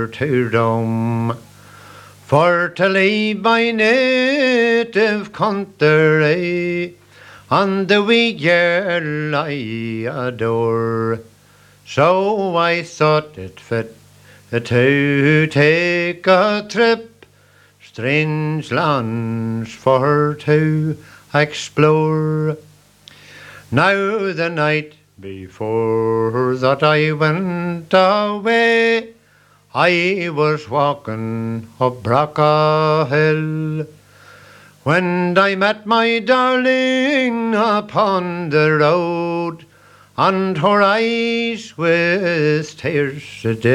to Rome, for to leave my native country and the wee girl I adore. So I thought it fit to take a trip, strange lands for to explore. Now the night before that I went away, I was walking up Brocka Hill, when I met my darling upon the road, and her eyes with tears